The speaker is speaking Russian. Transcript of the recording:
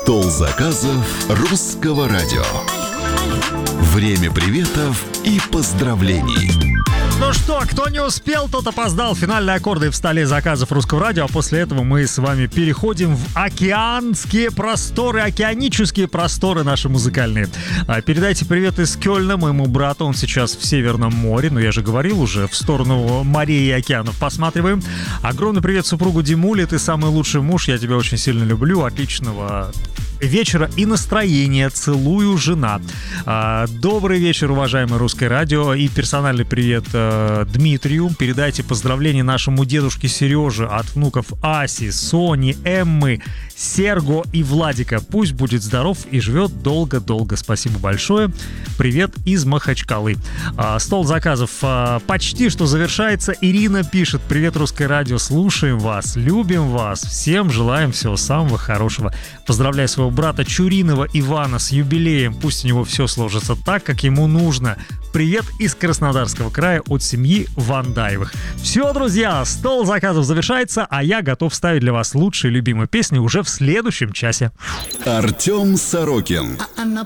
Стол заказов Русского радио. Время приветов и поздравлений. Ну что, кто не успел, тот опоздал. Финальные аккорды в столе заказов Русского радио. А после этого мы с вами переходим в океанские просторы, океанические просторы наши музыкальные. Передайте привет из Кёльна моему брату. Он сейчас в Северном море. Но я же говорил уже, в сторону морей и океанов посматриваем. Огромный привет супругу Димуле. Ты самый лучший муж. Я тебя очень сильно люблю. Отличного вечера и настроения. Целую, жена. Добрый вечер, уважаемое Русское радио. И персональный привет Дмитрию. Передайте поздравления нашему дедушке Сереже от внуков Аси, Сони, Эммы, Серго и Владика. Пусть будет здоров и живет долго-долго. Спасибо большое. Привет из Махачкалы. Стол заказов почти что завершается. Ирина пишет: привет, Русское радио, слушаем вас, любим вас, всем желаем всего самого хорошего. Поздравляю своего брата Чуринова Ивана с юбилеем. Пусть у него все сложится так, как ему нужно. Привет из Краснодарского края от семьи Вандаевых. Все, друзья, стол заказов завершается, а я готов ставить для вас лучшие любимые песни уже в следующем часе. Артем Сорокин. Она